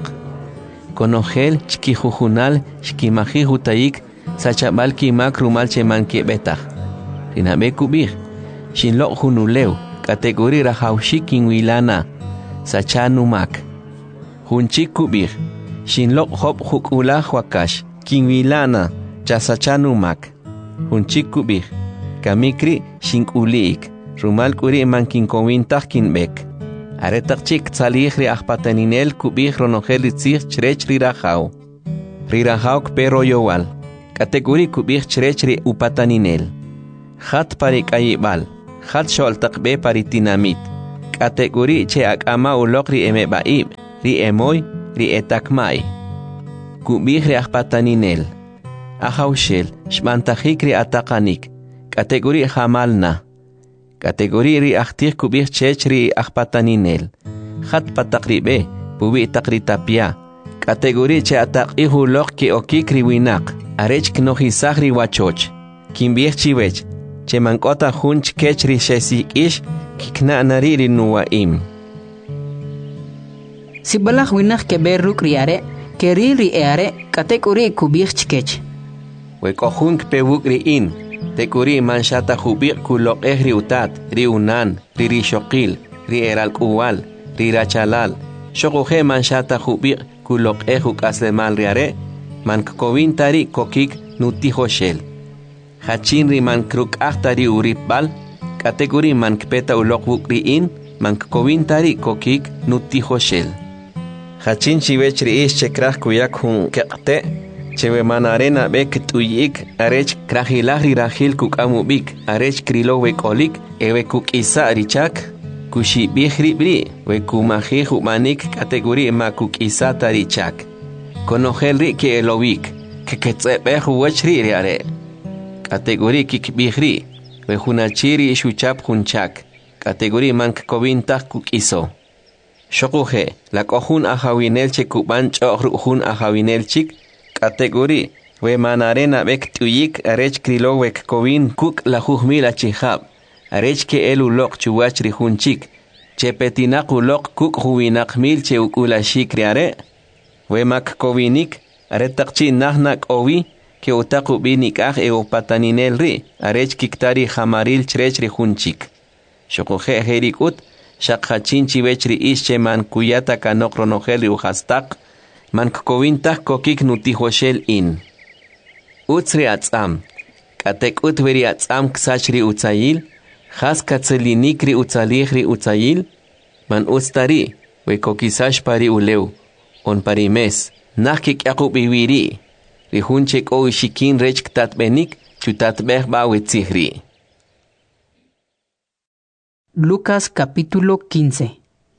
Konogel chkihujunal shkimahi hutaik sachabal kimak rumal cheman kebetak. Rinabe kubir, shinlok hunuleu, kategori rahawshikin wilana. Sachanumak. Hunchik kubir. Shinlok hop hukula wakash. Kinwilana. Chasachanumak. Hunchik kubir. Kamikri shinkulik. Rumal kuri mankinkowintak kinbek. Aretakchik tzalihri ahpataninel kubir ronogel itzir chrech rirahau. Rirahau kpero yowal. Kategori kubih cherechri upataninel. Hat pari kayibal. Hat sholtak be pari tinamit. Kategori che akama ulokri emebaib. Ri emoy, ri etakmai. Kubih ri akpataninel. Ahaushel, shmantajik ri atakanik. Kategori hamalna. Kategori ri aktir kubih chechri akpataninel. Hat patakribe, bubi takritapia. Kategori che atakihu lok ke okikri winak. Arech knohisagri wachoch. Kimbih chiwech. Che mankota hunch kechri shesik ish. Kikna nariri nuwaim. Sibalah winak keberuk riare. Keriri eare. Kategori kubih chkech. Wekohunk pewuk riin. Tekuri manshata hubik kulok ri utat. Ri unan. Ri shokil. Ri eral kuwal. Ri rachalal. Shokuhe manshata hubik kulok huk aslemal riare. Mankowin tari kokik nutihoshel. Hachin ri mankruk ahtari uripbal. Kategori mankpeta ulok wukriin. Mankowin tari kokik nutihoshel. Hachin chivech ri ish chekrah kuyak hun kekte. Chewe manarena bek tuyik. Arech krahilahri rahil kuk amubik. Arech krilo wekolik. Ewe kuk isa richak. Kushi bihri bri. We kumahi humanik kategori makuk isa tarichak. Konojelri que elowik, que ketzepehu wechri riare. Kategori kikbihri, wehunachiri shuchap hunchak. Kategori mank kovintak kukiso. Shokuhe, la kohun ahawinel chekuban chohun ahawinel chik. Kategori, we manarena bek tuyik arech krilo wek kovin kuk la juhmila chihab. Arech ke elu lok chuachri hunchik. Chepetinaku lok kuk huinak mil che ukula shik riare. Wemak kovinik, aretakchi nahnak ovi, que utaku binik pataninel ri, arech kiktari hamaril chrechri hunchik. Shokohe herikut, shakhachin chivechri ische man kuyata kanokronogeli uhastak, man kovintak kokik nutihoshel in. Utsri atzam, katek utveri atzam ksachri utzayil, has katzelinikri utzalihri utzayil, man ustari, we kokisash pari uleu. On parimes, nakik yakub iwiri. Rihunchek o ishikin rech tatbenik, chutatbeh bawetzihri. Lucas capítulo 15.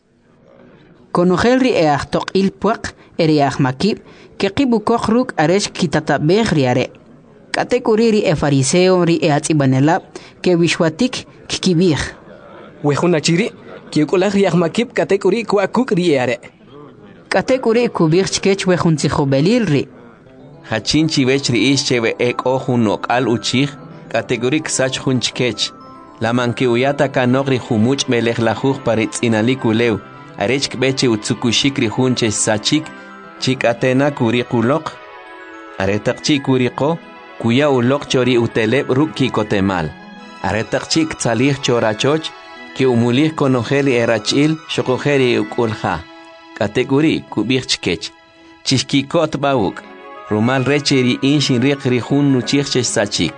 Conojelri eachtok ilpuak, eriachmakib, que kibukohruk arech kitatabeh riare. Katekuriri e fariseo ri eatzibanelab, que wishwatik kikibih. Wehunachiri, que ukolach riachmakib katekuri kuakuk riare. Kategori kubih chkech we juntijo belilri. Hachin chivechri ischewe ek ohunok al uchich. Kategori ksach hunchkech. La manke uyata kanogri humuch melech lajuj paritz inalikuleu. Arech kbeche utsukushikri hunche sachik. Chik atena kuri kulok. Aretak chik kuriko. Kuya ulok chori uteleb ruki kotemal. Aretak chik tzalih chorachoch. Ki umulih konogeli erachil shokogeri ukulha. Kategori kubih chkech. Chishkikot bauk. Rumal recheri inshin rikri hun nuchich sachik.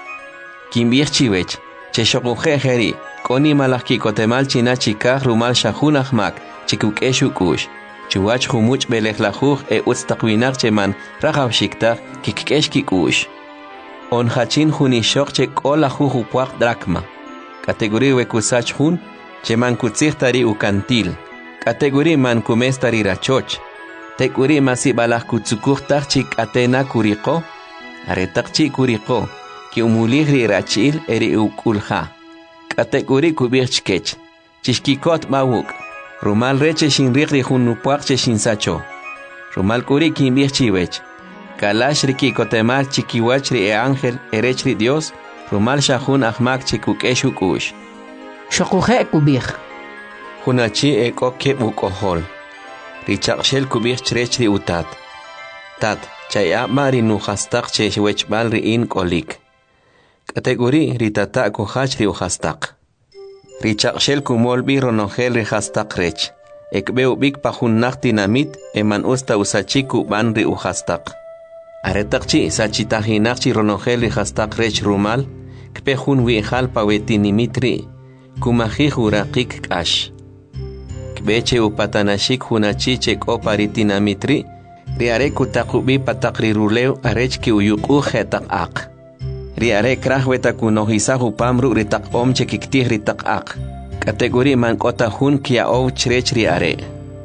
Kimbih chiwech. Cheshokuhe heri. Koni malaki kotemal chinachikah rumal shahun ahmak. Chikukeshu kush. Chuach humuch belechlajuj utstakwinak cheman rajav shiktak kikkesh kikush. On hachin hunishok chek ola jujupuak drakma. Kategori wekusach hun. Cheman kutsichtari ukantil. Kategori man kumestari rachoch. Tekuri masibalah kutsukuhtak chik atena kuriko. Aretak chik kuriko. Ki umulihri rachil eri ukulha. Kategori kubir chkech. Chishkikot bawuk. Rumal reche shinrikri hunupuak che shinsacho. Rumal kuri kimbir chiwech. Kalash riki kotemal chikiwachri ángel erechri Dios. Rumal shahun ahmak chikukeshu kush. Shokuhe kubir. Hunachi eko kebuk ohol. Richakshel kubir chrechri utat. Tat, chaya mari nuhastak cheshwech balri in kolik. Kategori ritata kohachri uhastak. Richakshel kumolbi ronogel rihastak rech. Ekbeu bik pahunnak dinamit eman usta usachiku banri uhastak. Aretakchi sachitahinakchi ronogel rihastak rech rumal. Kpehun wihal pawetinimitri. Kumahi hurakik kash. Beche upatanashik hunachichek o paritinamitri, Riare kutakubi patakri ruleu arech ki uyuku hetak ak. Riare krahweta kunohisa hupamru ritak om chekiktih ritak ak. Kategori man kota hun kia ou chrech riare.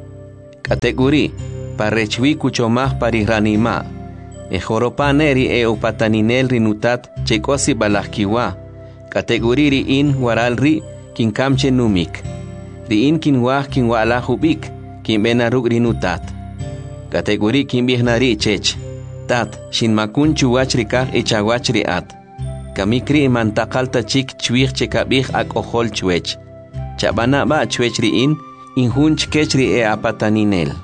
Kategori parechwi kuchomah pariranima. Ejoropa neri upataninel rinutat chekosi balahkiwa. Kategori riin waral ri kinkamche numik. Riin kinwah kinwalahubik kinbenaruk rinutat. Kategori kimbihnari chech. Tat shinmakun chuwach rikah echawach riat. Kamikri mantakalta chik chwich chekabih ak ohol chwech. Chabana ba chwech riin inhun chkech ri apataninel.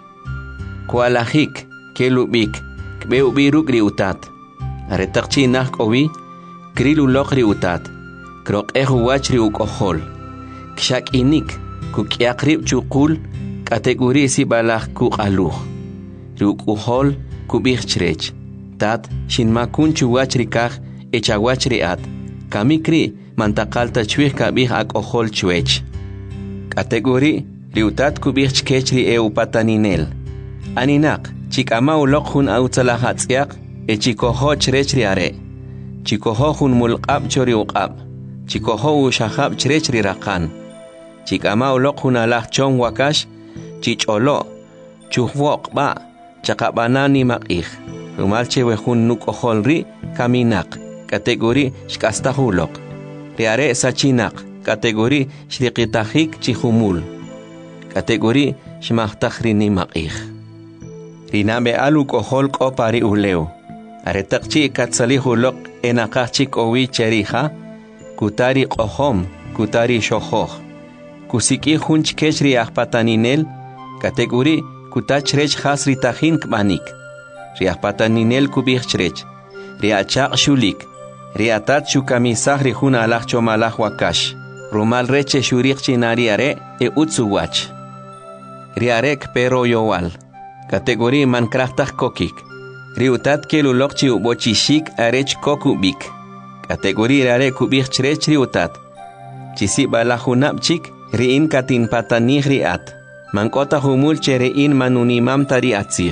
Kualahik kelubik kbeubiruk riutat. Aretakchi nak owi krilulok riutat. Krok wach riuk ohol. Kshak inik kukiakrib chukul kategori si balah kukaluh. Riuk ohol kubih chrech. Tat shinmakun chuwach rikah echawach riat. Kamikri mantakalta chwich kabih ak ohol chwech. Kategori riutat kubih chkech ri upataninel. Aninak chikama ulok hun autzalahatzyak echikoho chrech riare. Chikoho hun mulqab chori uqab. Chikoho ushahab chrech rirakan. Chikama ulok hun alah chong wakash chicholo chuhwok ba chakabanani makih. Rumalche wehun nukohol ri kaminak. Kategori shkastahulok. Riare sachinak. Kategori shriqitahik chihumul. Kategori shmahtahrini makih. Rinabe alu kohol ko pari uleo. Aretakchi katsalihulok enakachik owi cheriha. Kutari kohom, kutari shohoh. Kusiki hunch kechri ahpataninel. Kategori kutachrech hasri tahin kmanik. Riahpataninel kubih chrech. Riachak shulik. Riatat shukamisah rihun alah chomalah wakash. Rumal reche shurik chinariare utsuwach. Riarek pero yowal. Kategori mankrahtah kokik. Riutat kelulok chi ubochishik arech kokubik. Kategori riare kubih chrech riutat. Chisi balahunap chik riin katin patanih riat. Mankota humul cherein manunimam tari atzih.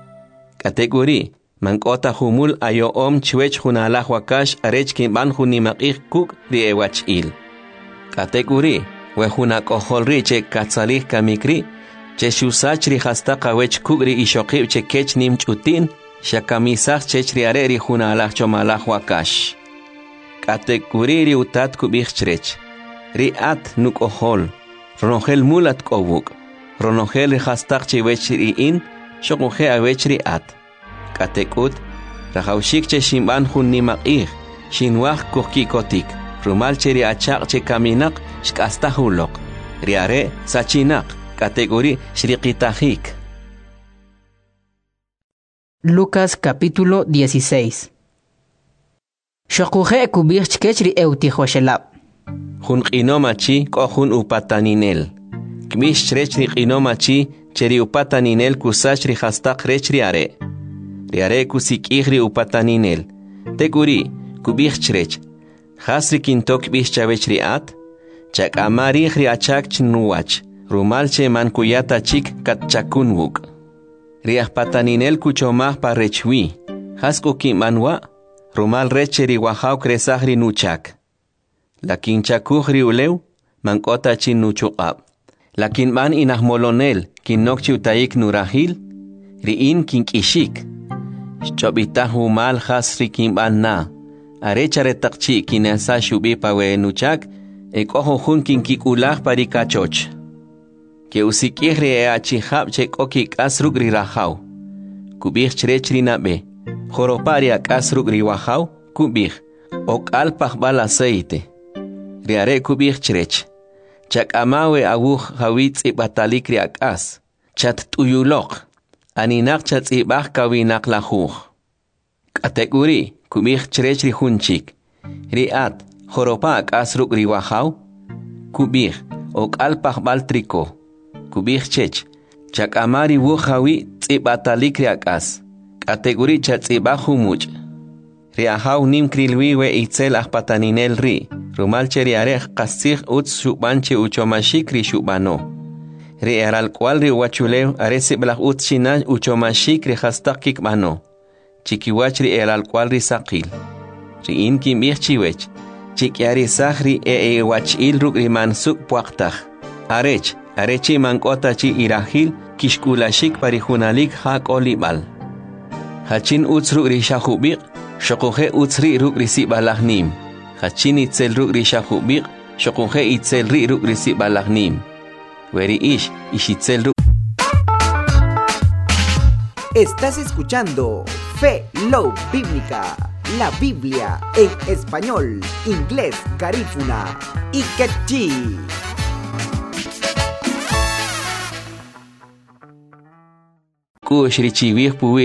Kategori mankota humul ayo om chwech hunalah wakash arech kimban hunimakih kuk riewach il. Kategori wehunak oholri che katsalih kamikri che shusach ri hasta kawech kugri ishokib che kech nim chutin shakamisach chech riare ri hunalah chomalah wakash. Kategori ri utat kubih chrech. Ri at nuk ohol. Ronogel mulat kobuk. Ronogel ri hasta chewech ri in shokuhe awech ri at. Katekut rahaushik che shimban hun nimakih shinwah kuhkikotik. Rumal cheri achak che kaminak shkastahulok. Riare sachinak. Kategori shriqitahik. Lucas capítulo 16. Shokuhe kubir chkechri eutihoshelab. Hun qinomachi ko hun upataninel. Kmish chrechri qinomachi cheri upataninel kusachri hastak rechri are. Riare kusikihri upataninel. Teguri kubir chrech. Hasri kintok bish chavechri at. Chak amarihri achak chnuwach. Rumalche mankuyata chik katchakunwuk. Riahpataninel kuchomah parechwi. Hasku kimanwa. Rumal recheri wahau kresahri nuchak. Lakin chakuhri uleu. Mankota chin nuchukab. Lakin man inahmolonel kinokchi utaik nurahil. Riin kinkishik. Chobitahu mal hasri kimban na. Arechare takchi kinasa shubi pawe nuchak. Ekoho hun kinkikulah parikachoch. Que usikihri achihab chek okik asrugri rahau. Kubih chrechri nabe. Joropari ak asrugri wahau. Kubih. Ok alpah bal aceite. Riare kubih chrech. Chak amawe awuh hawitz ibatalikri ak as. Chat tuyulok. Aninak chat ibah kawinak lahuh. Kategori kubih chrechri hunchik. Riat. Joropa ak asrugri wahau. Kubih. Ok alpah bal triko. Kubih chech. Chak amari wuhawi tzibatalikri akas. Kategori chat tzibahumuch. Riahau nim krilwiwe itzel ahpataninel ri. Rumalche riarech kasih utz shubanche uchomashikri shubano. ri eral cual ri wachuleo aresi blach utchina uchomashik ri hastakik mano. Chikiwach ri eral cual ri sakil. Ri inki mirchiwech. Chikiari sahri wachil ruk ri mansuk puaktach. Arechi mankota chi irahil kishkulashik parijunalik hak olibal. Hachin utz ruk ri shahubik, shokuhe utzri ruk ri sibalahnim. Hachin itzel ruk ri shahubik, shokuhe itzel ri ruk ri sibalahnim. Weri ishitzel ruk. Estás escuchando Fe Love Bíblica, la Biblia en español, inglés, garífuna y quechí. Kush ri chiwih puwi